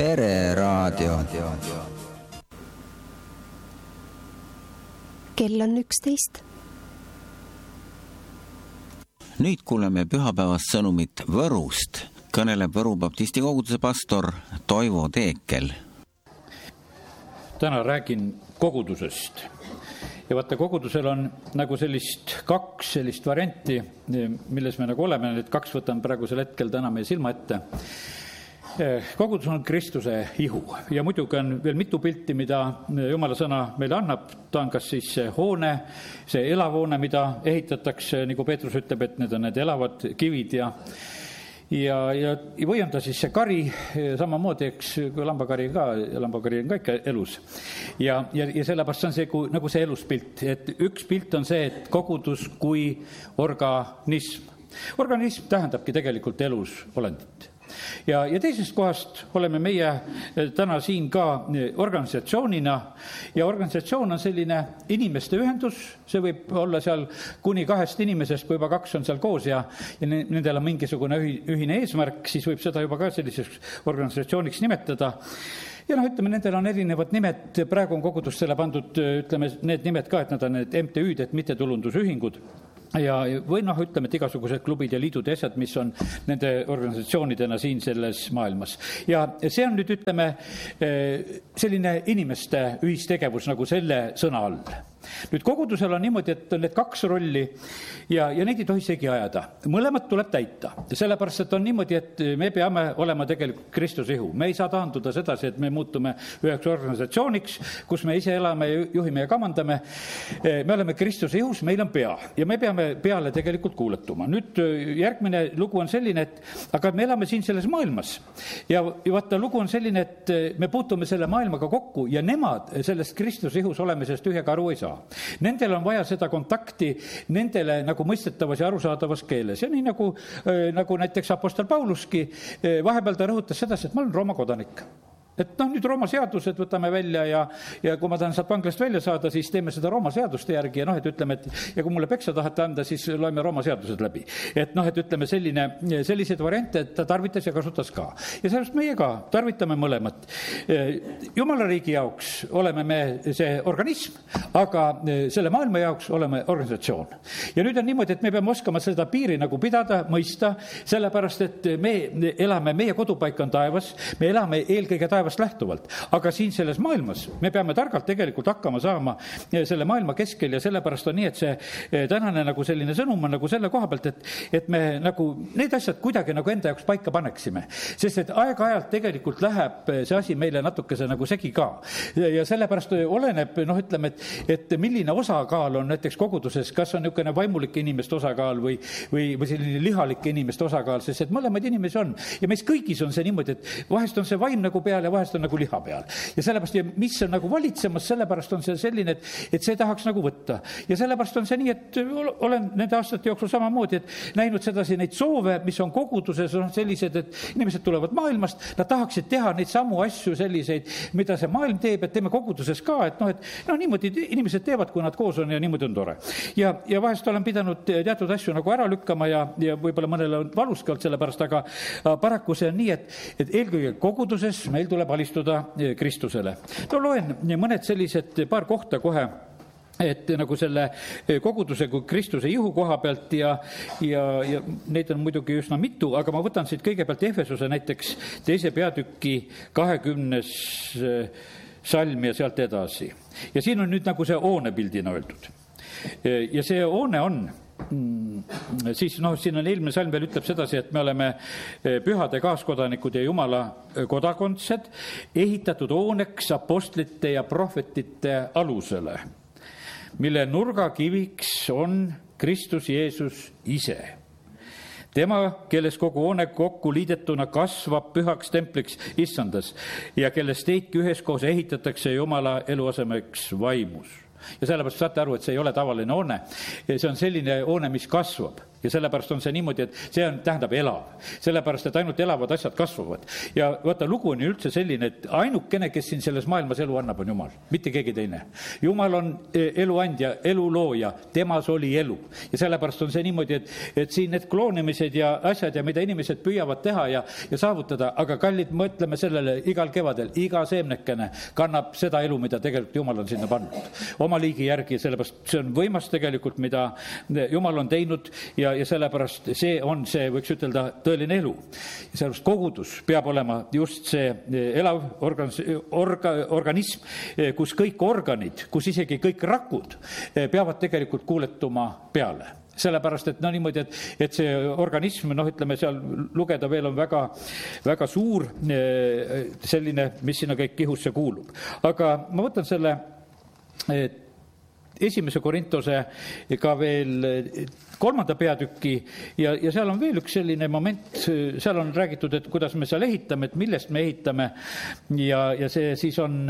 Pereraadio. Kell on 11. Nüüd kuuleme pühapäevast sõnumit Võrust. Kõneleb Võru baptisti koguduse pastor Toivo Teekel. Täna räägin kogudusest. Ja vaata, kogudusel on nagu kaks sellist varianti, milles me nagu oleme. Need kaks võtan praegusel hetkel täna meie silma ette. Kogudus on Kristuse ihu ja muidugi on veel mitu pilti, mida Jumala sõna meile annab. Ta on kas siis see hoone, see elav hoone, mida ehitatakse, nagu Peetrus ütleb, et need on need elavad kivid ja või on ta siis see kari, samamoodi, eks lambakari on ka ikka elus. Ja sellepärast on see nagu see eluspilt, et üks pilt on see, et kogudus kui organism. Organism tähendabki tegelikult elus olendit. Ja teisest kohast oleme meie täna siin ka organisatsioonina ja organisatsioon on selline inimeste ühendus, see võib olla seal kuni 2 inimesest, kui juba 2 on seal koos ja nendel on mingisugune ühine eesmärk, siis võib seda juba ka selliseks organisatsiooniks nimetada. Ja ütleme, nendel on erinevad nimed, praegu on kogudustele pandud, ütleme, need nimed ka, et nad on need MTÜ-d, et mittetulundusühingud. Või ütleme, et igasugused klubid ja liidud ja asjad, mis on nende organisatsioonidena siin selles maailmas. Ja see on nüüd, ütleme, selline inimeste ühistegevus nagu selle sõna all. Nüüd kogudusel on niimoodi, et on need 2 rolli ja neid ei tohi segi ajada. Mõlemad tuleb täita. Sellepärast, et on niimoodi, et me peame olema tegelikult Kristuse ihu. Me ei saa taanduda sedasi, et me muutume üheks organisatsiooniks, kus me ise elame, juhime ja kamandame. Me oleme Kristuse ihus, meil on pea ja me peame peale tegelikult kuuletuma. Nüüd järgmine lugu on selline, et aga me elame siin selles maailmas ja vaata, lugu on selline, et me puutume selle maailmaga kokku ja nemad sellest Kristuse ihus olemisest ühega aru ei saa. Nendel on vaja seda kontakti nendele nagu mõistetavas ja arusaadavas keeles. Ja nii nagu näiteks apostel Pauluski, vahepeal ta rõhutas sedasi, et ma olen Rooma kodanik. Et nüüd Rooma seadused võtame välja ja kui ma tahan sealt vanglast välja saada, siis teeme seda Rooma seaduste järgi ja et ütleme, et ja kui mulle peksa tahate anda, siis loeme Rooma seadused läbi. Et ütleme selliseid variante, et ta tarvitas ja kasutas ka. Ja sellest meie ka tarvitame mõlemat. Jumala riigi jaoks oleme me see organism, aga selle maailma jaoks oleme organisatsioon. Ja nüüd on niimoodi, et me peame oskama seda piiri nagu pidada, mõista, sellepärast, et me elame, meie kodupaik on taevas, me elame eelkõige taevast lähtuvalt, aga siin selles maailmas me peame targalt tegelikult hakkama saama selle maailma keskel ja sellepärast on nii, et see tänane nagu selline sõnum on nagu selle koha pealt, et me nagu need asjad kuidagi nagu enda jaoks paika paneksime, sest et aeg-ajalt tegelikult läheb see asi meile natukese nagu segi ka ja sellepärast oleneb, ütleme, et milline osakaal on näiteks koguduses, kas on niisugune vaimulike inimeste osakaal või selline lihalike inimeste osakaal, sest et mõlemad inimesi on ja meis kõigis on see niimoodi, et vahest on see vaim nagu peal ja vahest on nagu liha peal. Ja sellepärast, mis on nagu valitsemas, sellepärast on see selline, et see tahaks nagu võtta. Ja sellepärast on see nii, et olen nende aastate jooksul samamoodi, et näinud sedasi neid soove, mis on koguduses, on sellised, et inimesed tulevad maailmast, nad tahaksid teha neid samu asju selliseid, mida see maailm teeb, et teeme koguduses ka, et niimoodi inimesed teevad, kui nad koos on ja niimoodi on tore. Ja vahest olen pidanud teatud asju nagu ära lükkama ja võib-olla mõnele on valuski olnud sellepärast, aga paraku see on nii, et eelkõige koguduses meil tuleb alistuda Kristusele. Loen mõned sellised paar kohta kohe, et nagu selle koguduse kui Kristuse ihu koha pealt ja neid on muidugi üsna mitu, aga ma võtan siit kõigepealt Efesuse näiteks 2. peatüki 20. salm ja sealt edasi. Ja siin on nüüd nagu see hoonepildina öeldud. Ja see hoone on siis siin on eelmine salm veel ütleb sedasi, et me oleme pühade kaaskodanikud ja Jumala kodakondsed, ehitatud hooneks apostlite ja prohvetite alusele, mille nurgakiviks on Kristus Jeesus ise. Tema, kelles kogu hoone kokku liidetuna kasvab pühaks templiks issandas ja kelles teidki üheskoos ehitatakse Jumala eluasemeks vaimus. Ja sellepärast saate aru, et see ei ole tavaline hoone. See on selline hoone, mis kasvab. ja sellepärast on see niimoodi, et see tähendab elav. Sellepärast, et ainult elavad asjad kasvavad. Ja vaata, lugu on üldse selline, et ainukene, kes siin selles maailmas elu annab, on Jumal, mitte keegi teine. Jumal on eluandja, elulooja, temas oli elu. Ja sellepärast on see niimoodi, et siin need kloonimised ja asjad ja mida inimesed püüavad teha ja saavutada, aga kallid, mõtleme sellele igal kevadel, iga seemnekene kannab seda elu, mida tegelikult Jumal on sinna pannud. Oma liigi järgi, sellepärast see on võimas tegelikult, mida Jumal on teinud ja sellepärast see on see, võiks ütelda, tõeline elu. Ja sellepärast kogudus peab olema just see elav organism, kus kõik organid, kus isegi kõik rakud peavad tegelikult kuuletuma peale. Sellepärast, et niimoodi, et see organism, ütleme seal lugeda veel on väga, väga suur selline, mis sinna kõik kihusse kuulub. Aga ma võtan selle 1. Korintuse ka veel 3. peatüki ja seal on veel üks selline moment, seal on räägitud, et kuidas me seal ehitame, et millest me ehitame ja see siis on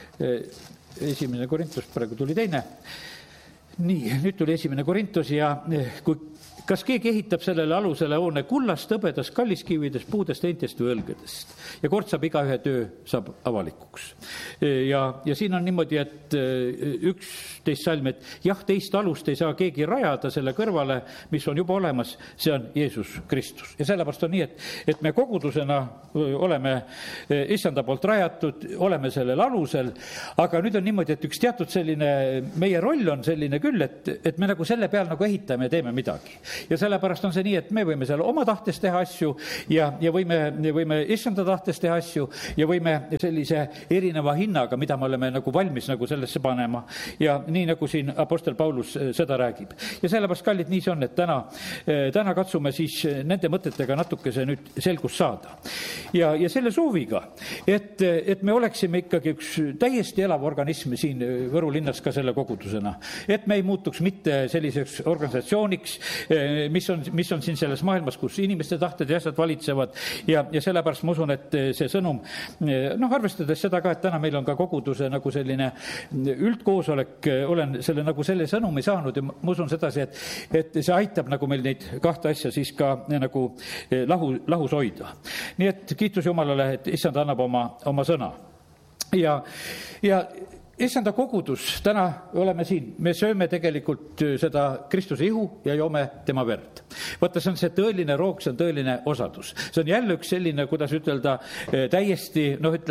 1. Korintus, praegu tuli teine. Nii, nüüd tuli 1. Korintus ja kas keegi ehitab sellele alusele hoone kullast, hõbedast, kalliskividest, puudest, heintest või õlgedest ja kord saab igaühe töö saab avalikuks. Ja siin on niimoodi, et 11 salm, et jah, teist alust ei saa keegi rajada selle kõrvale, mis on juba olemas, see on Jeesus Kristus. Ja sellepärast on nii, et me kogudusena oleme issanda poolt rajatud, oleme sellel alusel, aga nüüd on niimoodi, et üks teatud selline, meie roll on selline küll, et me nagu selle peal nagu ehitame ja teeme midagi. Ja sellepärast on see nii, et me võime seal oma tahtes teha asju ja võime issanda tahtes teha asju ja võime sellise erineva hinnaga, mida me oleme nagu valmis nagu sellesse panema. Ja nii nagu siin apostel Paulus seda räägib. Ja sellepärast, kallid, nii see on, et täna katsume siis nende mõtetega natukese nüüd selgust saada. Ja selle sooviga, et me oleksime ikkagi üks täiesti elav organism siin Võru linnas ka selle kogudusena. Et me ei muutuks mitte selliseks organisatsiooniks, mis on siin selles maailmas, kus inimeste tahted ja asjad valitsevad ja sellepärast ma usun, et see sõnum, arvestades seda ka, et täna meil on ka koguduse nagu selline üldkoosolek, olen selle nagu selle sõnumi saanud ja ma usun sedasi, et see aitab nagu meil neid kahte asja siis ka nagu lahus hoida. Nii et kiitus Jumalale, et issand annab oma sõna. Ja issanda kogudus, täna oleme siin, me sööme tegelikult seda Kristuse ihu ja joome tema verd. Vaata, see on see tõeline roog, see on tõeline osadus. See on jälle üks selline, kuidas ütelda, täiesti,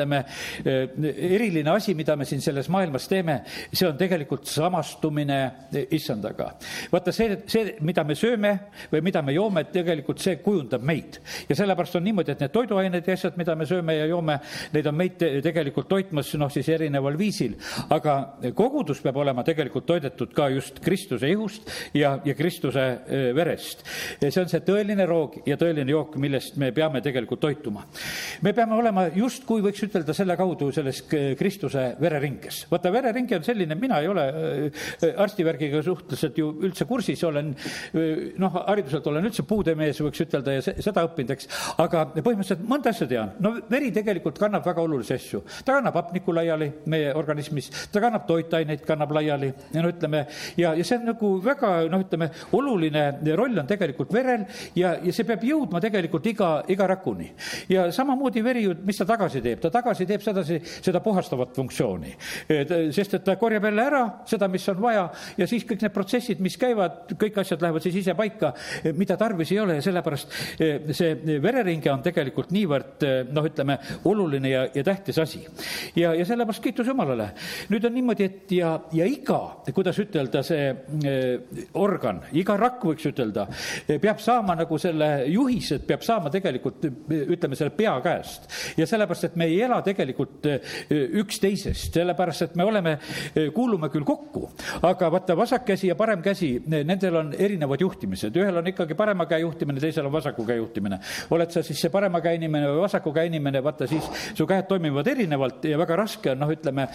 eriline asi, mida me siin selles maailmas teeme, see on tegelikult samastumine issandaga. Vaata, see, mida me sööme või mida me joome, tegelikult see kujundab meid. Ja sellepärast on niimoodi, et need toiduained ja asjad, mida me sööme ja joome, neid on meid tegelikult toitmas siis erineval viisil. Aga kogudus peab olema tegelikult toidetud ka just Kristuse ihust ja Kristuse verest. See on see tõeline roog ja tõeline jook, millest me peame tegelikult toituma. Me peame olema just, kui võiks ütelda selle kaudu selles Kristuse vereringes. Vaata, vereringe on selline, mina ei ole arstivärgiga suhteliselt ju üldse kursis, olen, hariduselt olen üldse puudemees, võiks ütelda, ja seda õppindeks, aga põhimõtteliselt mõnda asja tean. Veri tegelikult kannab väga olulisi asju. Ta kannab hapnikku laiali meie organismis, ta kannab toitaineid, kannab laiali ja see on nagu väga, oluline roll on tegelikult verel ja see peab jõudma tegelikult iga rakuni. Ja samamoodi veri, mis ta tagasi teeb? Ta tagasi teeb seda puhastavat funktsiooni, sest et ta korjab jälle ära seda, mis on vaja ja siis kõik need protsessid, mis käivad, kõik asjad lähevad siis ise paika, mida tarvis ei ole ja sellepärast see vereringe on tegelikult niivõrd, oluline ja tähtis asi. Ja sellepärast kiitus Jumalale. Nüüd on niimoodi, et ja iga, kuidas ütelda, see organ, iga rakk võiks ütelda, peab saama nagu selle juhised, peab saama tegelikult, selle pea käest. Ja sellepärast, et me ei ela tegelikult üksteisest, sellepärast, et me kuulume küll kokku, aga vaata, vasak käsi ja parem käsi, nendel on erinevad juhtimised. Ühel on ikkagi parema käe juhtimine, teisel on vasaku käe juhtimine. Oled sa siis see parema käe inimene või vasaku käe inimene, vaata siis su käed toimivad erinevalt ja väga raske on,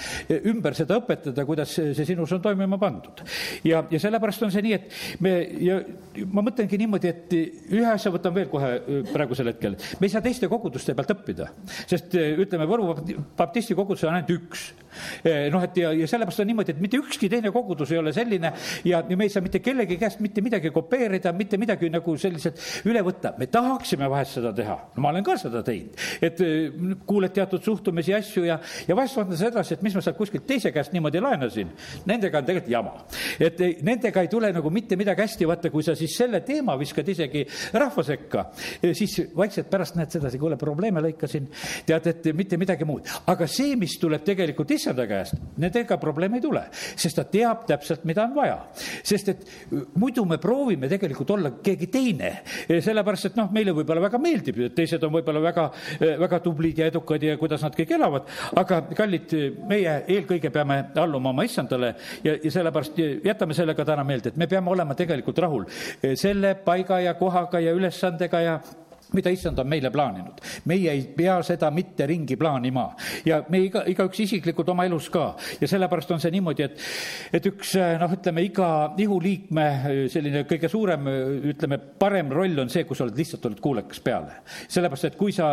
ümber seda õpetada, kuidas see sinus on toimima pandud. Ja sellepärast on see nii, et ma mõtlengi niimoodi, et ühe asja võtan veel kohe praegusel hetkel. Me ei saa teiste koguduste pealt õppida, sest ütleme, Võru baptisti kogudus on ainult üks. Ja sellepärast on niimoodi, et mitte ükski teine kogudus ei ole selline ja me ei saa mitte kellegi käest mitte midagi kopeerida, mitte midagi nagu selliselt üle võtta. Me tahaksime vahest seda teha. No, ma olen ka seda teinud, et kuuled teatud suhtumisi asju ja vahest vaatan sedasi, et mis ma sealt kuskilt teise käest niimoodi laenasin. Nendega on tegelikult jama. Et nendega ei tule nagu mitte midagi hästi, vaata, kui sa siis selle teema viskad isegi rahva sekka, siis vaikselt pärast näed sedasi, kuule, probleeme lõikasin, tead, et mitte midagi muud. Aga see, mis tuleb tegelikult issanda käest, nendega probleem ei tule, sest ta teab täpselt, mida on vaja. Sest et muidu me proovime tegelikult olla keegi teine, sellepärast, et meile võib-olla väga meeldib, teised on võib-olla väga tublid ja edukad ja kuidas nad kõik elavad, aga kallid, meie eelkõige peame alluma oma issandale ja sellepärast jätame sellega täna meelde, et me peame olema tegelikult rahul selle paiga ja kohaga ja ülesandega ja mida issand on meile plaaninud. Meie ei pea seda mitte ringi plaanima ja me igaüks isiklikult oma elus ka. Ja sellepärast on see niimoodi, et üks, ütleme, iga ihuliikme selline kõige suurem, ütleme, parem roll on see, kus oled lihtsalt oled kuulekas peale. Sellepärast, et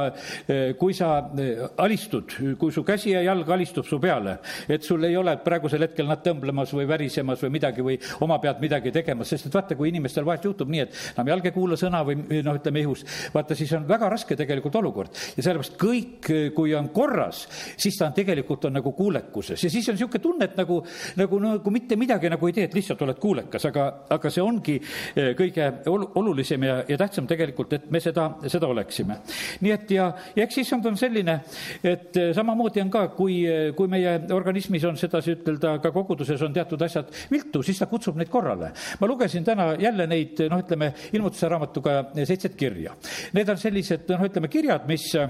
kui sa alistud, kui su käsi ja jalg alistub su peale, et sul ei ole praegusel hetkel nad tõmblemas või värisemas või midagi või oma pealt midagi tegemas, sest et vaata, kui inimestel vahest juhtub nii, et jalg ei kuula sõna või ütleme ihus, siis on väga raske tegelikult olukord. Ja sellepärast kõik, kui on korras, siis ta on tegelikult on nagu kuulekuses. Ja siis on niisugune tunne, et nagu mitte midagi nagu ei tee, et lihtsalt oled kuulekas, aga see ongi kõige olulisem ja tähtsam tegelikult, et me seda oleksime. Nii et ja eks issand on selline, et samamoodi on ka, kui meie organismis on sedasi ütelda, ka koguduses on teatud asjad viltu, siis ta kutsub neid korrale. Ma lugesin täna jälle neid, ütleme, ilmutuse raamatuga 7 kirja. Need on sellised, ütleme, kirjad,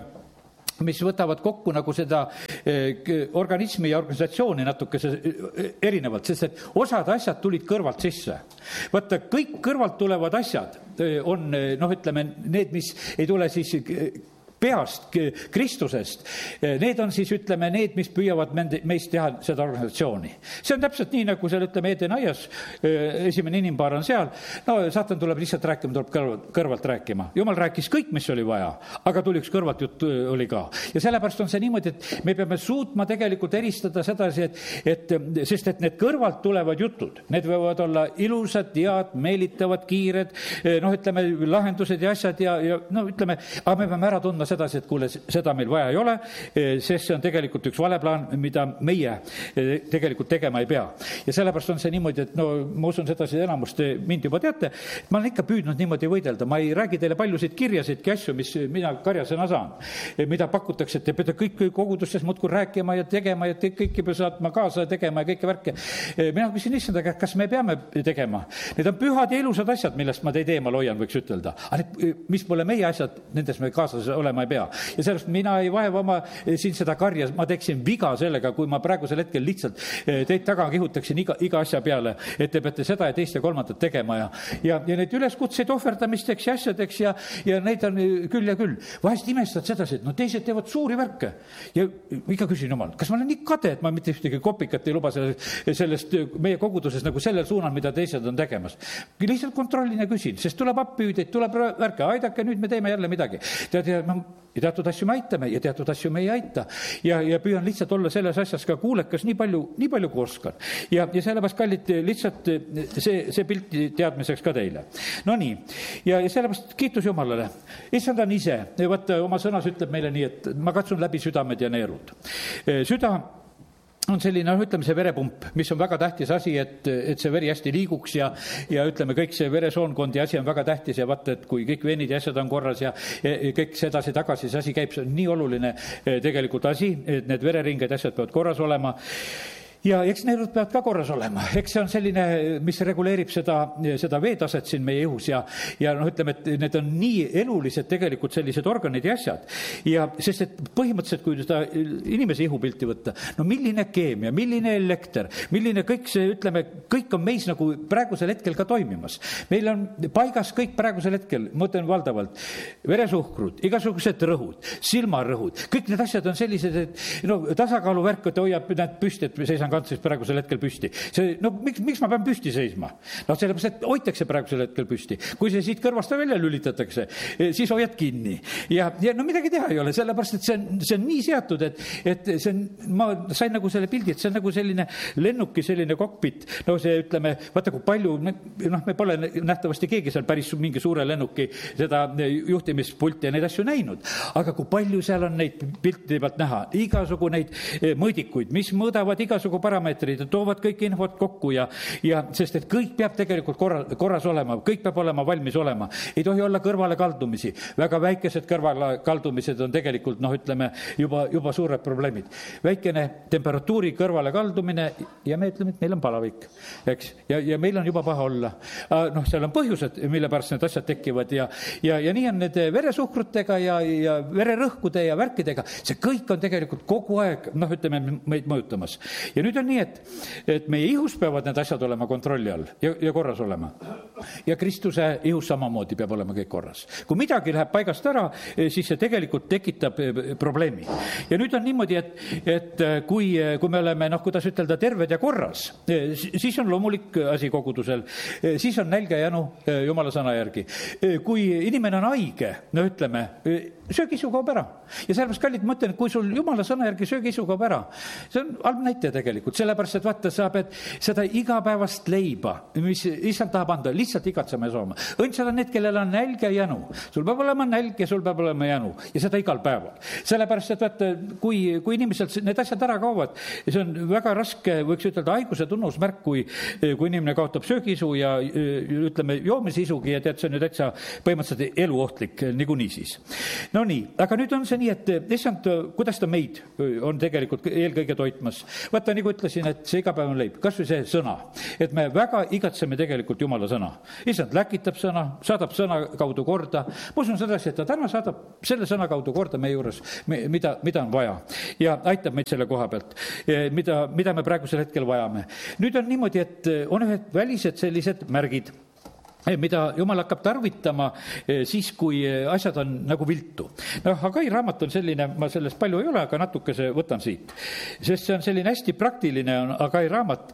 mis võtavad kokku nagu seda organismi ja organisatsiooni natukese erinevalt, sest et osad asjad tulid kõrvalt sisse. Vaata, kõik kõrvalt tulevad asjad on, ütleme, need, mis ei tule siis peast, Kristusest. Need on siis, ütleme, need, mis püüavad meist teha seda organisatsiooni. See on täpselt nii, nagu seal, ütleme, Eden aias, esimene inimpaar on seal. No, saatan tuleb lihtsalt rääkima, tuleb kõrvalt rääkima. Jumal rääkis kõik, mis oli vaja, aga tuli üks kõrvalt jutt oli ka. Ja sellepärast on see niimoodi, et me peame suutma tegelikult eristada sedasi, sest et need kõrvalt tulevad jutud, need võivad olla ilusad, head, meelitavad, kiired, ütleme, lahendused ja asjad ja ütleme, aga me peame ära tundma sedasi, et kuule, seda meil vaja ei ole, sest see on tegelikult üks valeplaan, mida meie tegelikult tegema ei pea. Ja sellepärast on see niimoodi, et ma usun sedasi enamust mind juba teate, ma olen ikka püüdnud niimoodi võidelda, ma ei räägi teile paljusid kirjasidki asju, mis mina karjasena saan, mida pakutakse, et te peate kõik kogudustes muudkui rääkima ja tegema ja kõiki peab saatma kaasa ja tegema ja kõike värke. Mina küsin issanda, kas me peame tegema? Need on pühad ja ilusad asjad, millest ma teid eemal hoian, võiks ütelda. Aga mis pole meie asjad, nendes me kaasas olema ei pea. Ja sellest mina ei vaeva oma siin seda karja, ma teeksin viga sellega, kui ma praegusel hetkel lihtsalt teid taga kihutaksin iga asja peale, et te peate seda ja teist ja kolmandat tegema ja neid üleskutseid ohverdamisteks ja asjadeks ja neid on küll ja küll. Vahest imestad sedasi, et teised teevad suuri värke ja ikka küsin jumal, kas ma olen nii kade, et ma mitte ühtegi kopikat ei luba sellest meie koguduses nagu sellel suunal, mida teised on tegemas. Lihtsalt kontrollin ja küsin, sest tuleb appüüdeid, tuleb värke, aidake, nüüd me teeme jälle midagi. Ja teatud asju me aitame ja teatud asju me ei aita ja püüan lihtsalt olla selles asjas ka kuulekas nii palju kui oskan. Ja sellepärast, kallid, lihtsalt see pilti teadmiseks ka teile. No nii, ja sellepärast kiitus Jumalale. Issand on ise, vaata, oma sõnas ütleb meile nii, et ma katsun läbi südamed ja neerud. Süda on selline, ütleme, see verepump, mis on väga tähtis asi, et see veri hästi liiguks ja ütleme, kõik see veresoonkond ja asi on väga tähtis ja vaata, et kui kõik veenid ja asjad on korras ja kõik sedasi tagasi, see asi käib, see on nii oluline tegelikult asi, et need vereringeid asjad peavad korras olema. ja eks neerud peavad ka korras olema, eks see on selline, mis reguleerib seda veetaset siin meie ihus ja ütleme, et need on nii elulised tegelikult sellised organid ja asjad. Ja sest, et põhimõtteliselt, kui seda inimese ihupilti võtta, no milline keemia, milline elekter, milline kõik see, ütleme, kõik on meis nagu praegusel hetkel ka toimimas. Meil on paigas kõik praegusel hetkel, ma ütlen valdavalt, veresuhkrud, igasugused rõhud, silmarõhud, kõik need asjad on sellised, et tasakaaluvärk, et hoiab need püsti, et seisan kantsis praegusel hetkel püsti. Miks ma pean püsti seisma? Sellepärast, et hoitakse praegusel hetkel püsti. Kui see siit kõrvast välja lülitatakse, siis hoiad kinni. Ja no midagi teha ei ole, sellepärast, et see on nii seatud, et see on, ma sain nagu selle pildi, et see on nagu selline lennuki, selline kokpit. No see, ütleme, vaata kui palju, me pole nähtavasti keegi seal päris mingi suure lennuki seda juhtimispulti ja neid asju näinud. Aga kui palju seal on neid pilti pealt näha, igasugu neid mõõdikuid, mis mõõdavad igasugu parameetrid ja toovad kõik infot kokku ja sest, et kõik peab tegelikult korras olema, kõik peab olema valmis olema. Ei tohi olla kõrvale kaldumisi. Väga väikesed kõrvale kaldumised on tegelikult, ütleme, juba suured probleemid. Väikene temperatuuri kõrvale kaldumine ja me ütleme, et meil on palavik, eks? Ja meil on juba paha olla. Seal on põhjused, mille pärast need asjad tekivad ja nii on need veresuhkrutega ja vererõhkude ja värkidega. See kõik on tegelikult kogu aeg, ütleme, meid mõjutamas. Ja nüüd on nii, et meie ihus peavad need asjad olema kontrolli all ja korras olema. Ja Kristuse ihus samamoodi peab olema kõik korras. Kui midagi läheb paigast ära, siis see tegelikult tekitab probleemi. Ja nüüd on niimoodi, et kui me oleme, kuidas ütelda, terved ja korras, siis on loomulik asi kogudusel. Siis on nälge janu Jumala sõna järgi. Kui inimene on haige, ütleme, söögisu kaob ära. Ja sellepärast, kallid, ma ütlen, et kui sul Jumala sõna järgi söögisu kaob ära, see on halb näite tegelikult, sellepärast, et vaata, sa pead seda igapäevast leiba, mis issand tahab anda, lihtsalt igatsema ja sooma. Õndsad on need, kellel on nälg ja janu. Sul peab olema nälg ja sul peab olema janu. Ja seda igal päeval. Sellepärast, et vaata, kui inimeselt need asjad ära kaovad, see on väga raske, võiks ütelda, haiguse tunnusmärk, kui inimene kaotab söögisu ja ütleme, joomisisugi ja tead, see on nüüd täitsa põhimõtteliselt eluohtlik niikuinii siis. No nii, aga nüüd on see nii, et issand, kuidas ta meid on tegelikult eelkõige toitmas. Vaata, nagu ütlesin, et see igapäevane leib, kas või see sõna, et me väga igatseme tegelikult Jumala sõna. Issand läkitab sõna, saadab sõna kaudu korda. Ma usun sedasi, et ta täna saadab selle sõna kaudu korda meie juures, mida on vaja. Ja aitab meid selle koha pealt, mida me praegusel hetkel vajame. Nüüd on niimoodi, et on ühed välised sellised märgid, mida Jumal hakkab tarvitama siis, kui asjad on nagu viltu. Hagai raamat on selline, ma sellest palju ei ole, aga natukese võtan siit. Sest see on selline hästi praktiline, on Hagai raamat,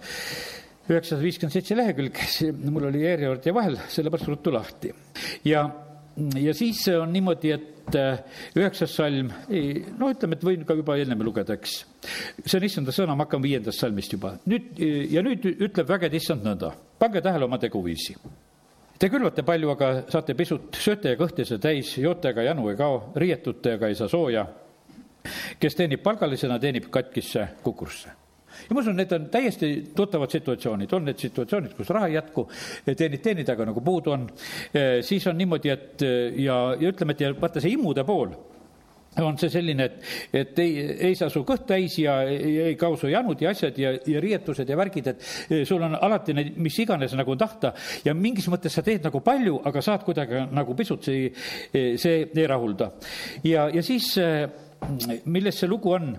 957 lehekülg, mul oli järjevõrd ja vahel, sellepärast ruttu lahti. Ja siis on niimoodi, et 9. salm, ütleme, et võin ka juba enne lugeda, eks. See on issanda sõna, ma hakkan 5. salmist juba. Nüüd ütleb väged issand nõnda. Pange tähele oma teguviisi. Te külvate palju, aga saate pisut, sööte ja kõhtise täis, joote aga janu ei kao, riietute aga ei saa sooja. Kes teenib palgalisena, teenib katkisse kukursse. Ja ma usun, need on täiesti tuttavad situatsioonid. On need situatsioonid, kus raha ei jätku, teenid, aga nagu puudu on. Siis on niimoodi, et ja ütleme, et vaata see imude pool on see selline, et ei saa su kõht täis ja ei kao su janud ja asjad ja riietused ja värgid, et sul on alati need, mis iganes nagu tahta ja mingis mõttes sa teed nagu palju, aga saad kuidagi nagu pisut, see ei rahulda. Ja siis, milles see lugu on?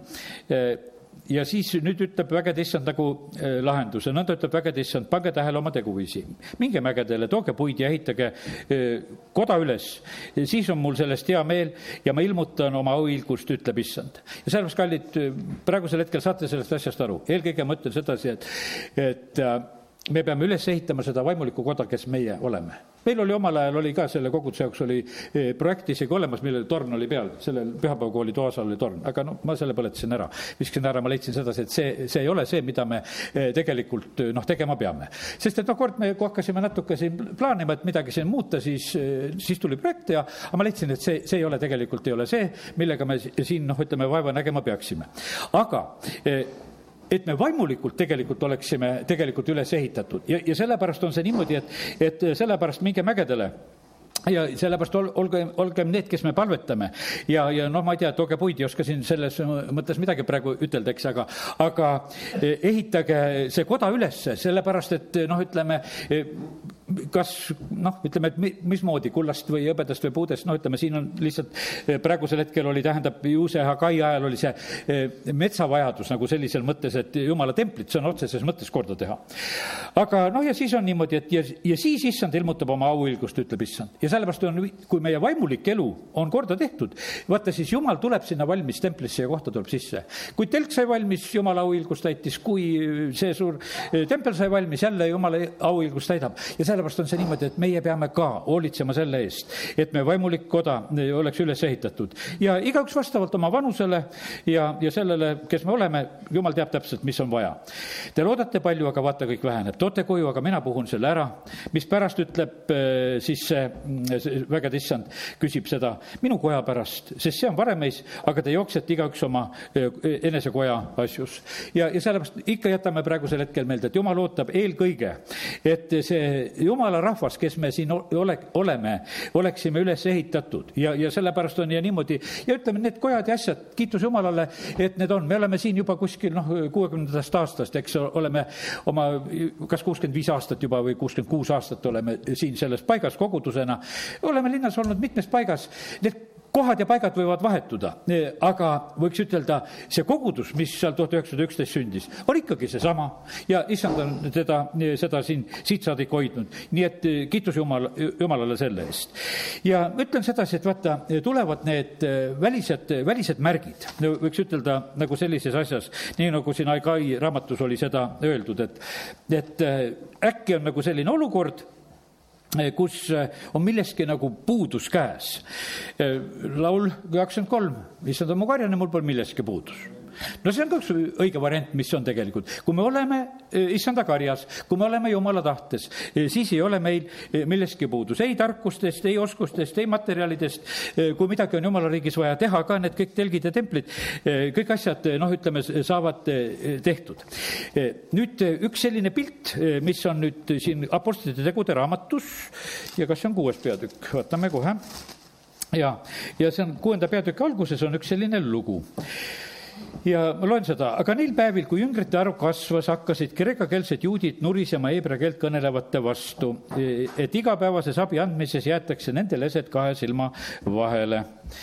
Ja siis nüüd ütleb vägede issand nagu lahenduse. Nõnda ütleb vägede issand, pange tähele oma teguviisi. Minge mägedele, tooge puid ja ehitage koda üles. Siis on mul sellest hea meel ja ma ilmutan oma auilgust, ütleb issand. Ja sellepärast, kallid, praegusel hetkel saate sellest asjast aru. Eelkõige ma ütlen sedasi, et me peame üles ehitama seda vaimulikku koda, kes meie oleme. Meil oli omal ajal oli ka selle koguduse jaoks oli projekt isegi olemas, millel torn oli peal, sellel pühapäevakooli toasal oli torn, aga ma selle põletasin ära. Viskasin ära, ma leidsin sedasi, et see ei ole see, mida me tegelikult tegema peame. Sest et kord me, kui hakkasime natuke siin plaanima, et midagi siin muuta, siis tuli projekt aga ma leidsin, et see ei ole tegelikult ei ole see, millega me siin, ütleme, vaeva nägema peaksime. Aga et me vaimulikult tegelikult oleksime tegelikult üles ehitatud. Ja sellepärast on see niimoodi, et sellepärast minge mägedele ja sellepärast olgem need, kes me palvetame ja noh, ma ei tea, tooge puid, ei oska siin selles mõttes midagi praegu ütelda, eks, aga ehitage see koda ülesse, sellepärast et noh, ütleme, kas noh, ütleme, et mismoodi kullast või hõbedast või puudest, noh, ütleme, siin on lihtsalt praegusel hetkel oli, tähendab, Juuse Hagai ajal oli see metsavajadus nagu sellisel mõttes, et Jumala templit sõna otseses mõttes korda teha. Aga noh, ja siis on niimoodi, et ja siis issand ilmutab oma auõigust, ütleb issand. Ja sellepärast on, kui meie vaimulik elu on korda tehtud, vaata siis Jumal tuleb sinna valmis templisse ja kohta tuleb sisse. Kui telk sai valmis, Jumala auõigus täitis, kui see suur tempel sai valmis, jälle Jumala auõigus täidab. Ja sellepärast on see niimoodi, et meie peame ka hoolitsema selle eest, et me vaimulik koda oleks üles ehitatud. Ja igaüks vastavalt oma vanusele ja sellele, kes me oleme, Jumal teab täpselt, mis on vaja. Te loodate palju, aga vaata, kõik väheneb. Toote koju, aga mina puhun selle ära. Mis pärast ütleb siis vägede issand küsib seda minu koja pärast, sest see on varemeis, aga te jooksete igaüks oma enesekoja asjus. Ja sellepärast ikka jätame praegusel hetkel meelde, et Jumal ootab eelkõige, et see Jumala rahvas, kes me siin oleme, oleksime üles ehitatud ja sellepärast on ja niimoodi. Ja ütleme, need kojad ja asjad, kiitus Jumalale, et need on. Me oleme siin juba kuskil 60. aastast, eks oleme oma kas 65 aastat juba või 66 aastat oleme siin selles paigas kogudusena. Oleme linnas olnud mitmes paigas. Need kohad ja paigad võivad vahetuda, aga võiks ütelda, see kogudus, mis seal 1911 sündis, on ikkagi seesama ja issand on seda siin siitsaadik hoidnud. Nii et kiitus Jumalale selle eest. Ja ütlen sedasi, et vaata, tulevad need välised märgid, võiks ütelda nagu sellises asjas, nii nagu siin Hagai raamatus oli seda öeldud, et äkki on nagu selline olukord, kus on milleski nagu puudus käes. Laul 23, issand on mu karjane, mul pole milleski puudus. No see on ka üks õige variant, mis on tegelikult. Kui me oleme issanda karjas, kui me oleme Jumala tahtes, siis ei ole meil milleski puudus. Ei tarkustest, ei oskustest, ei materjalidest. Kui midagi on Jumala riigis vaja teha, ka need kõik telgid ja templid, kõik asjad, noh, ütleme, saavad tehtud. Nüüd üks selline pilt, mis on nüüd siin Apostlite tegude raamatus ja kas see on 6. peatükk, vaatame kohe. Ja see on 6. peatükk alguses on üks selline lugu. Ja ma loen seda, aga neil päevil, kui jüngrite arv kasvas, hakkasid kreekakeelsed juudid nurisema heebrea keelt kõnelevate vastu, et igapäevases abi andmises jäetakse nende lesed 2 silma vahele.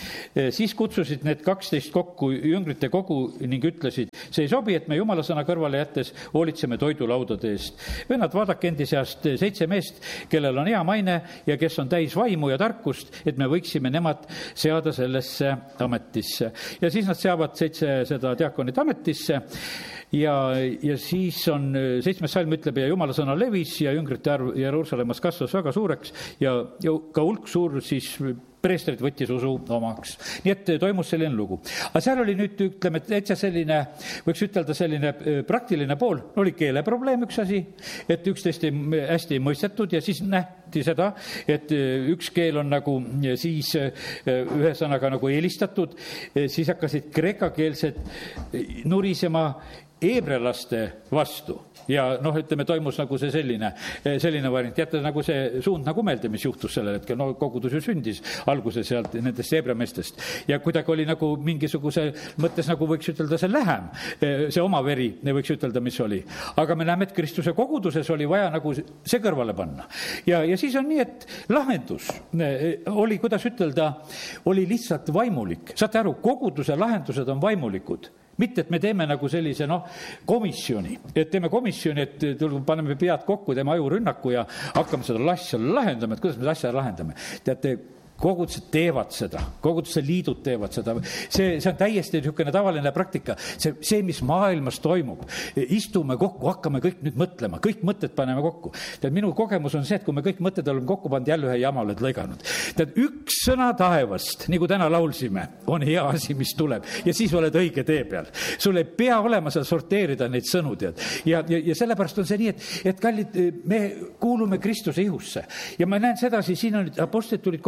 Siis kutsusid need 12 kokku jüngrite kogu ning ütlesid, see ei sobi, et me Jumala sõna kõrvale jättes hoolitseme toidulaudade eest. Vennad, vaadake endi seast 7 meest, kellel on hea maine ja kes on täis vaimu ja tarkust, et me võiksime nemad seada sellesse ametisse. Ja siis nad seavad 7 seda diakonit ametisse ja siis on 7. salm ütleb, ja Jumala sõna levis ja jüngrite arv Jeruusalemmas kasvas väga suureks ja ka hulk suur siis preestrid võttis usu omaks. Nii et toimus selline lugu. Aga seal oli nüüd, ütleme, täitsa selline, võiks ütelda selline praktiline pool, oli keeleprobleem üks asi, et üksteist hästi ei mõistetud ja siis nähti seda, et üks keel on nagu siis ühe sõnaga nagu eelistatud, siis hakkasid kreekakeelsed nurisema heebrealaste vastu. Ja noh, ütleme, toimus nagu see selline variant. Jätta nagu see suund nagu meelde, mis juhtus sellel hetkel. No kogudus ju sündis alguses sealt nendest heebreamestest. Ja kuidagi oli nagu mingisuguse mõttes nagu võiks ütelda see lähem, see oma veri, võiks ütelda, mis oli. Aga me näeme, et Kristuse koguduses oli vaja nagu see kõrvale panna. Ja siis on nii, et lahendus oli, kuidas ütelda, oli lihtsalt vaimulik. Saate aru, koguduse lahendused on vaimulikud. Mitte, et me teeme nagu sellise komisjoni, et teeme komisjoni, et paneme pead kokku, teeme ajurünnaku ja hakkame seda asja lahendama, et kuidas me asja lahendame. Teate, kogudused teevad seda, koguduse liidud teevad seda. See on täiesti niisugune tavaline praktika. See, mis maailmas toimub, istume kokku, hakkame kõik nüüd mõtlema, kõik mõtted paneme kokku. Tead, minu kogemus on see, et kui me kõik mõtted oleme kokku pannud, jälle ühe jama oled lõiganud. Tead, üks sõna taevast, nagu täna laulsime, on hea asi, mis tuleb ja siis oled õige tee peal. Sul ei pea olema seal sorteerida neid sõnu, tead. Ja sellepärast on see nii, et kallid, me kuulume Kristuse ihusse ja ma näen sedasi, siin on apostlid tulid kokku, said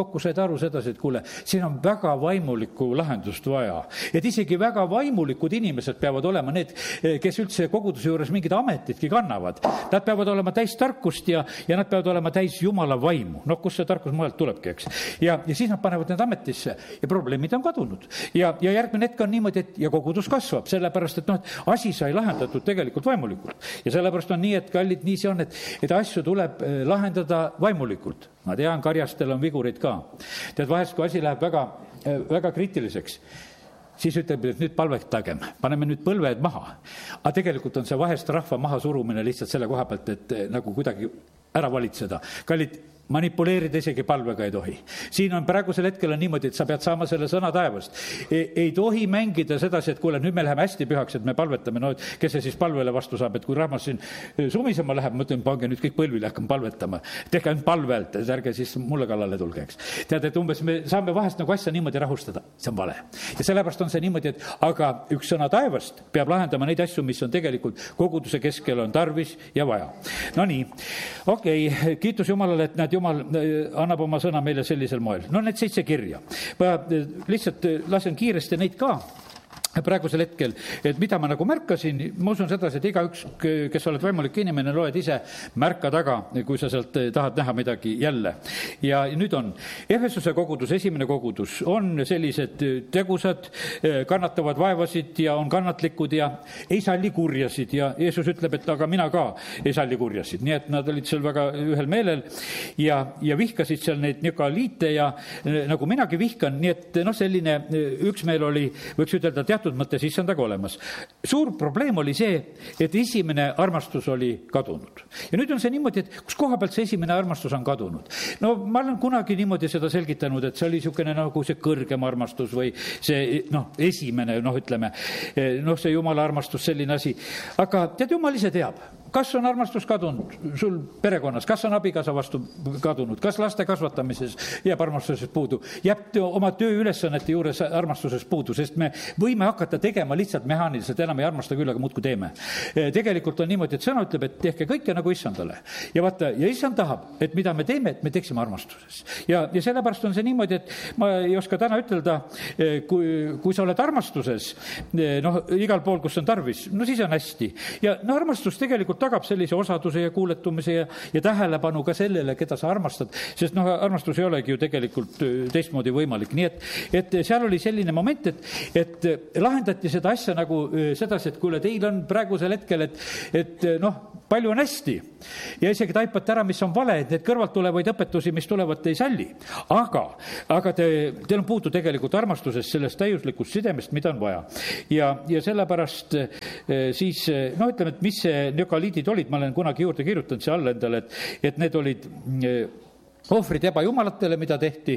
aru sedasi, et kuule, siin on väga vaimulikku lahendust vaja. Et isegi väga vaimulikud inimesed peavad olema need, kes üldse koguduse juures mingid ametitki kannavad. Nad peavad olema täis tarkust ja nad peavad olema täis Jumala vaimu. No kus see tarkus mujalt tulebki, eks. Ja siis nad panevad need ametisse ja probleemid on kadunud. Ja järgmine hetk on niimoodi, et ja kogudus kasvab, sellepärast, et asi sai lahendatud tegelikult vaimulikult. Ja sellepärast on nii, et kallid, nii see on, et asju tuleb lahendada vaimulikult. Ma tean, karjastel on vigurid ka. Tead, vahest, kui asi läheb väga, väga kriitiliseks, siis ütleb, et nüüd palvetagem, paneme nüüd põlved maha. Aga tegelikult on see vahest rahva maha surumine lihtsalt selle koha pealt, et nagu kuidagi ära valitseda. Kallid, manipuleerida isegi palvega ei tohi. Siin on praegusel hetkel on niimoodi, et sa pead saama selle sõna taevast. Ei tohi mängida sedasi, et kuule, nüüd me läheme hästi pühaks, et me palvetame. No, kes see siis palvele vastu saab, et kui rahvas siin sumisema läheb, mõtlen, pange nüüd kõik põlvile, hakkame palvetama. Tehke ainult palvelt, ärge siis mulle kallale tulge, eks. Tead, et umbes me saame vahest nagu asja niimoodi rahustada. See on vale. Ja sellepärast on see niimoodi, et aga üks sõna taevast peab lahendama neid asju, mis on tegelikult koguduse keskel on tarvis ja vaja. No nii, okei, kiitus Jumalale, et näed, Jumal annab oma sõna meile sellisel moel. No need 7 kirja. Ma lihtsalt lasen kiiresti neid ka praegusel hetkel, et mida ma nagu märkasin, ma usun sedasi, et igaüks, kes oled vaimulik inimene, loed ise märka taga, kui sa sealt tahad näha midagi jälle. Ja nüüd on Efesuse kogudus, esimene kogudus, on sellised tegusad, kannatavad vaevasid ja on kannatlikud ja ei salli kurjasid. Ja Jeesus ütleb, et aga mina ka ei salli kurjasid. Nii et nad olid seal väga ühel meelel ja vihkasid seal neid nikoliite ja nagu minagi vihkan. Nii et selline üksmeel oli, võiks ütelda, teatud mõttes issandaga olemas. Suur probleem oli see, et esimene armastus oli kadunud. Ja nüüd on see niimoodi, et kus koha pealt see esimene armastus on kadunud. No ma olen kunagi niimoodi seda selgitanud, et see oli niisugune nagu see kõrgem armastus või see esimene, ütleme, see Jumala armastus, selline asi. Aga tead, Jumal ise teab, kas on armastus kadunud sul perekonnas, kas on abikaasa vastu kadunud, kas laste kasvatamises jääb armastuses puudu, jääb oma tööülesannete juures armastuses puudu, sest me võime hakata tegema lihtsalt mehaaniliselt, enam ei armasta küll, aga muudkui teeme. Tegelikult on niimoodi, et sõna ütleb, et tehke kõike nagu issandale. Ja vaata, ja issand tahab, et mida me teeme, et me teeksime armastuses. Ja sellepärast on see niimoodi, et ma ei oska täna ütelda, kui sa oled armastuses, igal pool, kus on tarvis, siis on hästi. Ja armastus tegelikult tagab sellise osaduse ja kuuletumise ja tähelepanu ka sellele, keda sa armastad, sest armastus ei olegi ju tegelikult teistmoodi võimalik. Nii et seal oli selline moment, et lahendati seda asja nagu sedasi, et kuule, teil on praegusel hetkel, et palju on hästi ja isegi taipate ära, mis on vale, et need kõrvalt tulevaid õpetusi, mis tulevad, ei salli. Aga teil on puudu tegelikult armastusest, sellest täiuslikust sidemest, mida on vaja. Ja sellepärast siis, ütleme, et mis see nikoliidid olid, ma olen kunagi juurde kirjutanud see all endale, et need olid ohvrid ebajumalatele, mida tehti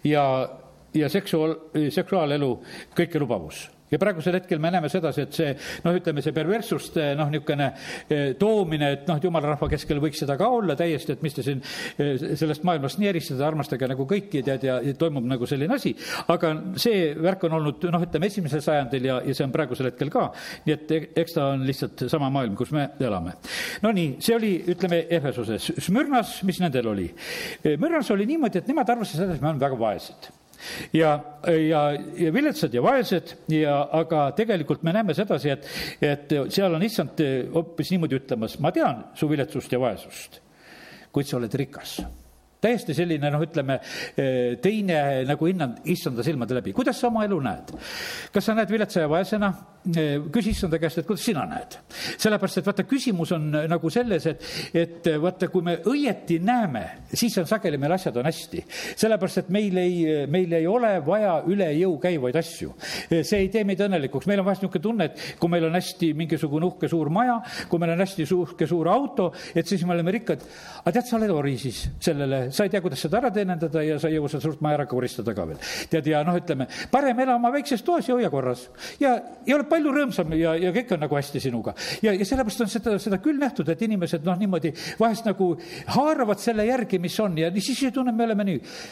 ja seksuaalelu kõikelubavus. Ja praegusel hetkel me näeme sedasi, et see, ütleme, see perverssuste, niisugune toomine, et Jumala rahva keskel võiks seda ka olla täiesti, et mis te siin sellest maailmast nii eristada, armastage nagu kõiki, tead, ja toimub nagu selline asi. Aga see värk on olnud, ütleme, 1. sajandil ja see on praegusel hetkel ka. Nii et eks ta on lihtsalt sama maailm, kus me elame. No nii, see oli, ütleme, Efesuses. Smyrnas, mis nendel oli? Smyrnas oli niimoodi, et nemad arvasid seda, et me oleme väga vaesed. Ja viletsad ja vaesed, aga tegelikult me näeme sedasi, et seal on issand hoopis niimoodi ütlemas, ma tean su viletsust ja vaesust, kuid sa oled rikas. Täiesti selline, ütleme, teine nagu issanda silmade läbi. Kuidas sa oma elu näed? Kas sa näed viletsa ja vaesena? Küsi issanda käest, et kuidas sina näed? Sellepärast, et vaata, küsimus on nagu selles, et vaata, kui me õieti näeme, siis on sageli meil asjad on hästi. Sellepärast, et meil ei ole vaja üle jõu käivaid asju. See ei tee meid õnnelikuks. Meil on vahest niisugune tunne, et kui meil on hästi mingisugune uhke suur maja, kui meil on hästi uhke suur auto, et siis me oleme rikkad. Aga tead, sa oled ori siis sellele. Sa ei tea, kuidas seda ära teenendada ja sa ei jõua seda suurt maja ära koristada ka veel. Tead, ja ütleme, parem ela oma väikses toas ja hoia korras. Ja oled palju rõõmsam ja kõik on nagu hästi sinuga. Ja sellepärast on seda küll nähtud, et inimesed niimoodi vahest nagu haaravad selle järgi, mis on ja siis ei tunne, me oleme nii.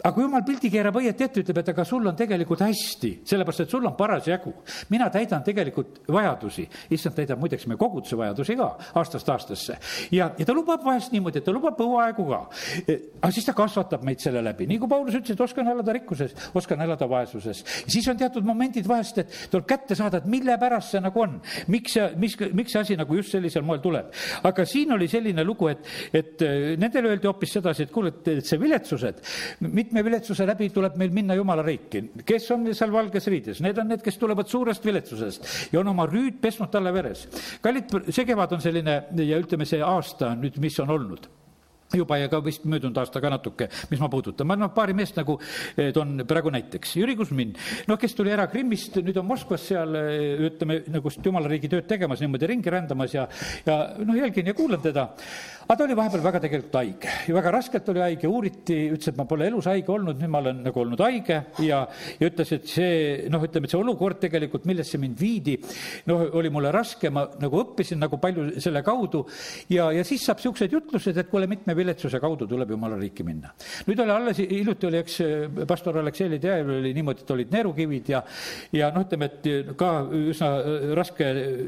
aga kui jumal pildi keerab õieti ette, ütleb, et aga sul on tegelikult hästi, sellepärast, et sul on parasjagu. Mina täidan tegelikult vajadusi. Issand täidab muideks me koguduse vajadusi ka aastast aastasse. Ja ta lubab vahest niimoodi, et ta lubab põuaegu ka. Aga siis ta kasvatab meid selle läbi. Nii kui Paulus ütles, et oskan elada rikkuses, oskan elada vaesuses. Siis on teatud momendid vahest, et tuleb kätte saada, et mille pärast see nagu on. Miks see asi nagu just sellisel moel tuleb. Aga siin oli selline lugu, et nendele öeldi hoopis sedasi, et kuule, et see viletsused, mitme viletsuse läbi tuleb meil minna Jumala riiki. Kes on seal valges riides? Need on need, kes tulevad suurest viletsusest ja on oma rüüd pesnud talle veres. Kallid, see kevad on selline ja ütleme see aasta nüüd, mis on olnud. Juba ja ka vist möödunud aasta ka natuke, mis ma puudutan. Ma paari meest nagu toon praegu näiteks. Jüri Kuzmin, kes tuli ära Krimmist, nüüd on Moskvas seal, ütleme, nagu Jumala riigi tööd tegemas, niimoodi ringi rändamas ja jälgin ja kuulan teda. Aga ta oli vahepeal väga tegelikult haige ja väga raskelt oli haige, uuriti, ütles, et ma pole elus haige olnud, nüüd ma olen nagu olnud haige ja ütles, et see, ütleme, et see olukord tegelikult, millesse mind viidi, oli mulle raske, ma nagu õppisin nagu palju selle kaudu ja siis saab siuksed jutlused, et kuule, mitme viletsuse kaudu tuleb Jumala riiki minna. Nüüd oli alles, hiljuti oli, pastor Aleksei Teajev oli niimoodi, et olid neerukivid ja ütleme, et ka üsna raske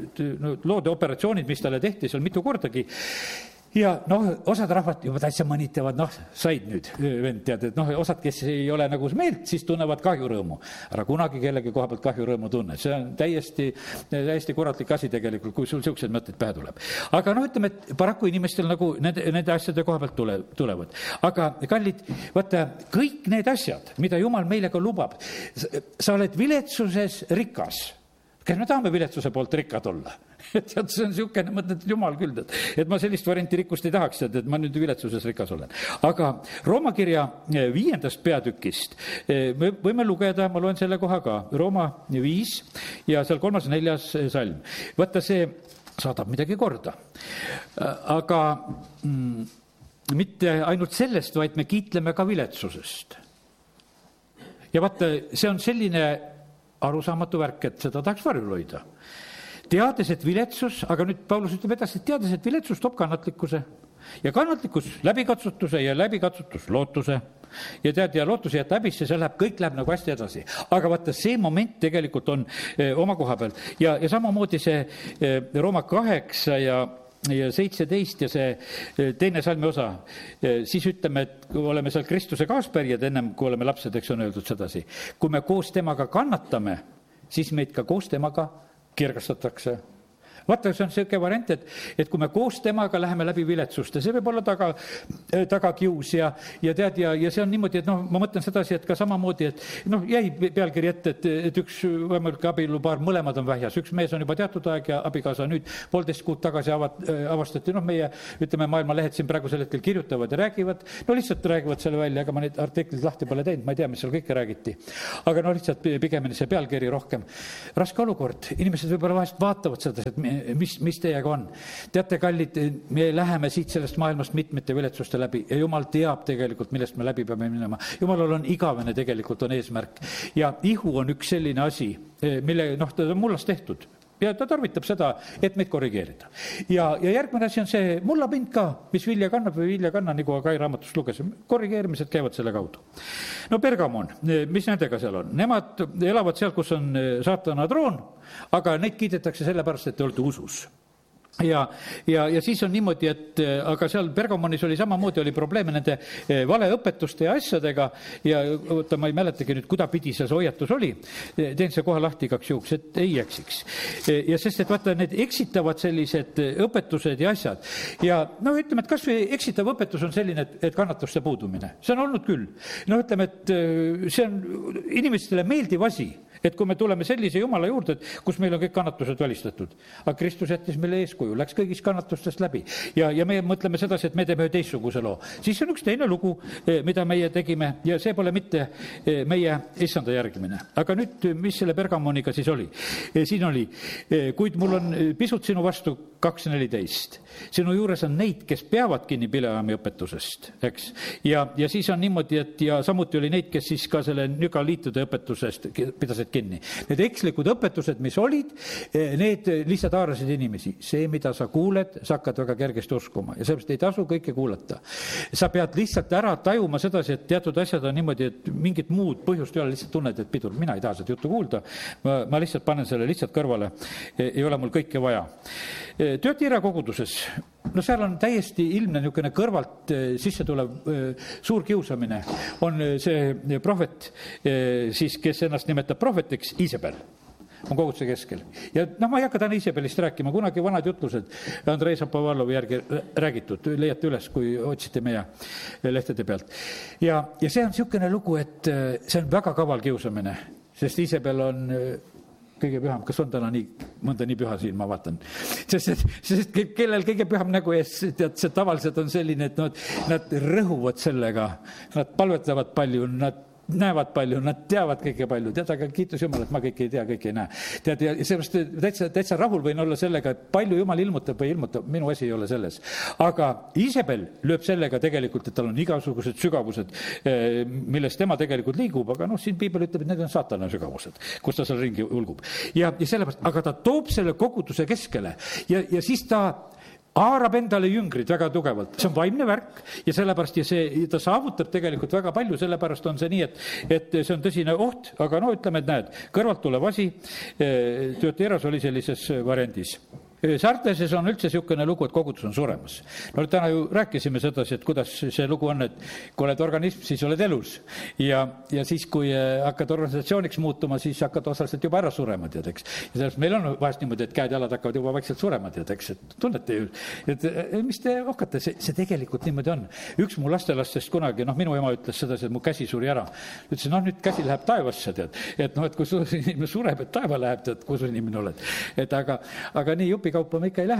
loode operatsioonid, mis talle tehti seal mitu kordagi. Ja osad rahvad juba täitsa mõnitavad, said nüüd vend, tead, et osad, kes ei ole nagu meelt, siis tunnevad kahjurõõmu. Ära kunagi kellegi koha pealt kahjurõõmu tunne. See on täiesti kuratlik asi tegelikult, kui sul siuksed mõtted pähe tuleb. Aga ütleme, et paraku inimestel nagu nende asjade koha pealt tulevad. Aga kallid, vaata, kõik need asjad, mida Jumal meile ka lubab, sa oled viletsuses rikas. Kas me tahame viletsuse poolt rikkad olla? Tead, see on siukene, mõtled, Jumal küll, et ma sellist varianti rikkust ei tahaks, et ma nüüd viletsuses rikas olen. Aga Rooma kirja 5. peatükist me võime lugeda, ma loen selle koha ka, Rooma 5 ja seal 3. 4. salm. Vaata, see saadab midagi korda. Aga mitte ainult sellest, vaid me kiitleme ka viletsusest. Ja vaata, see on selline arusaamatu värk, et seda tahaks varjul hoida. Teades, et viletsus, aga nüüd Paulus ütleb edasi, et teades, et viletsus toob kannatlikkuse ja kannatlikkus läbikatsutuse ja läbikatsutus lootuse ja ja lootuse jääb häbisse, see kõik läheb nagu hästi edasi. Aga vaata, see moment tegelikult on oma koha peal ja samamoodi see Rooma 8 ja 17 ja see teine salmi osa, siis ütleme, et kui oleme seal Kristuse kaaspärjad ennem, kui oleme lapsed, eks on öeldud sedasi. Kui me koos temaga kannatame, siis meid ka koos temaga kirgastatakse. Vaata, see on selline variant, et kui me koos temaga läheme läbi viletsust ja see võib olla tagakius ja tead, ja see on niimoodi, et ma mõtlen sedasi, et ka samamoodi, et jäi pealkiri ette, et üks võimalik abielupaar, mõlemad on vähjas, üks mees on juba teatud aeg ja abikaasa nüüd 1,5 kuud tagasi avastati, meie, ütleme, maailmalehed siin praegusel hetkel kirjutavad ja räägivad, lihtsalt räägivad selle välja, aga ma neid artiklid lahti pole teinud, ma ei tea, mis seal kõike räägiti. Aga lihtsalt pigemini see pealkiri rohkem. Raske olukord, inimesed võib-olla vahest vaatavad seda, et mis teiega on. Teate, kallid, me läheme siit sellest maailmast mitmete viletsuste läbi ja Jumal teab tegelikult, millest me läbi peame minema. Jumalal on igavene tegelikult on eesmärk ja ihu on üks selline asi, mille ta on mullast tehtud. Ja ta tarvitab seda, et meid korrigeerida. Ja järgmine asi on see mullapind ka, mis vilja kannab või vilja kanna, nagu Kai raamatust luges. Korrigeerimised käivad selle kaudu. Pergamon, mis nendega seal on? Nemad elavad seal, kus on saatana troon, aga neid kiidetakse sellepärast, et te olete usus. Ja siis on niimoodi, et aga seal Pergamonis oli samamoodi, oli probleeme nende valeõpetuste ja asjadega ja võtta, ma ei mäletagi nüüd, kudapidi see hoiatus oli. Teen see kohe lahti igaks juhuks, et ei eksiks. Ja sest, et vaata, need eksitavad sellised õpetused ja asjad. Ja ütleme, et kas või eksitav õpetus on selline, et kannatuste puudumine. See on olnud küll. Ütleme, et see on inimestele meeldiv asi. Et kui me tuleme sellise Jumala juurde, kus meil on kõik kannatused välistatud. Aga Kristus jättis meile eeskuju, läks kõigist kannatustest läbi. Ja me mõtleme sedasi, et me teeme teistsuguse loo. Siis on üks teine lugu, mida meie tegime ja see pole mitte meie issanda järgimine. Aga nüüd, mis selle Pergamoniga siis oli? Siin oli, kuid mul on pisut sinu vastu 2.14. Sinu juures on neid, kes peavad kinni Bileami õpetusest, eks? Ja siis on niimoodi, et ja samuti oli neid, kes siis ka selle nügaliitude õpetusest pidasid kinni. Need ekslikud õpetused, mis olid, need lihtsalt haarasid inimesi. See, mida sa kuuled, sa hakkad väga kergesti uskuma ja sellepärast ei tasu kõike kuulata. Sa pead lihtsalt ära tajuma sedasi, et teatud asjad on niimoodi, et mingit muud põhjust ei ole, lihtsalt tunned, et pidur, mina ei taha seda juttu kuulda, ma lihtsalt panen selle lihtsalt kõrvale, ei ole mul kõike vaja. Thyatira koguduses, no seal on täiesti ilmne niisugune kõrvalt sisse tulev suur kiusamine. On see prohvet, siis, kes ennast nimetab prohvetiks, Iisabel on koguduse keskel. Ja ma ei hakka täna Iisabelist rääkima, kunagi vanad jutlused Andrei Zapovallovi järgi räägitud, leiate üles, kui otsite meie lehtede pealt. Ja see on niisugune lugu, et see on väga kaval kiusamine, sest Iisabel on kõige püham, kas on täna mõnda nii püha siin, ma vaatan. Sest kellel kõige püham nägu ees, tead, see tavaliselt on selline, et nad rõhuvad sellega, nad palvetavad palju, nad näevad palju, nad teavad kõike palju, tead, aga kiitus Jumal, et ma kõike ei tea, kõike ei näe. Tead, ja seepärast täitsa rahul võin olla sellega, et palju Jumal ilmutab või ilmutab, minu asi ei ole selles. Aga Iisabel lööb sellega tegelikult, et tal on igasugused sügavused, millest tema tegelikult liigub, aga siin piibel ütleb, et need on saatana sügavused, kus ta seal ringi ulgub. Ja sellepärast, aga ta toob selle koguduse keskele ja siis ta haarab endale jüngrid väga tugevalt. See on vaimne värk ja sellepärast ta saavutab tegelikult väga palju, sellepärast on see nii, et see on tõsine oht, aga ütleme, et näed, kõrvalt tuleb asi, Thyatiras oli sellises variandis. Sarteses on üldse niisugune lugu, et kogudus on suremas. Täna ju rääkisime sedasi, et kuidas see lugu on, et kui oled organism, siis oled elus. Ja siis, kui hakkad organisatsiooniks muutuma, siis hakkad osaliselt juba ära surema, tead, eks. Ja sellest meil on vahest niimoodi, et käed-jalad hakkavad juba vaikselt surema, tead, eks. Et tunnete ju, et mis te ohkate, see tegelikult niimoodi on. Üks mu lastelastest kunagi, minu ema ütles sedasi, et mu käsi suri ära. Ütlesin, nüüd käsi läheb taevasse, tead. Et kui inimene sureb, et taeva läheb, tead, kus inimene oled. Et aga nii jupikaupa me ikka ei lähe.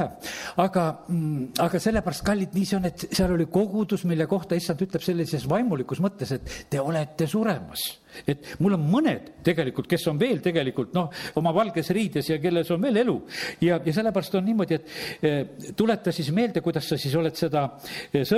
Aga sellepärast, kallid, nii see on, et seal oli kogudus, mille kohta issand ütleb sellises vaimulikus mõttes, et te olete suremas. Et mul on mõned tegelikult, kes on veel tegelikult oma valges riides ja kelles on veel elu. Ja sellepärast on niimoodi, et tuleta siis meelde, kuidas sa siis oled seda